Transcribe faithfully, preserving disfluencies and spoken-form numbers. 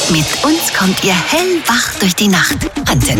Mit uns kommt ihr hellwach durch die Nacht. Antenne